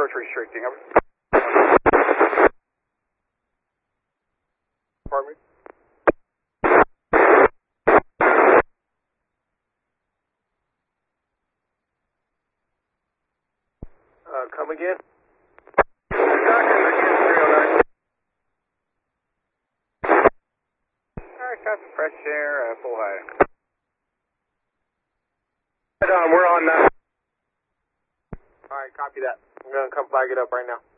Approach restricting. Over. Pardon me? Come again? Alright, got some fresh air, full height. We're on that. Alright, copy that. I'm gonna come flag it up right now.